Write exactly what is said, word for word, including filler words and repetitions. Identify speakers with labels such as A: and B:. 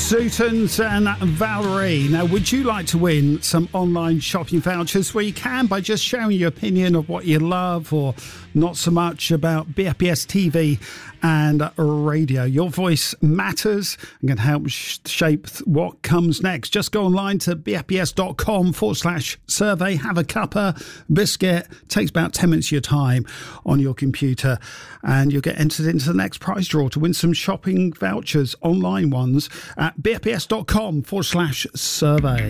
A: Sutons and Valerie. Now, would you like to win some online shopping vouchers? Well, you can by just sharing your opinion of what you love or not so much about B F B S T V and radio. Your voice matters and can help sh- shape what comes next. Just go online to bfbs.com forward slash survey. Have a cuppa, biscuit. Takes about ten minutes of your time on your computer and you'll get entered into the next prize draw to win some shopping vouchers, online ones, at bfbs.com forward slash survey.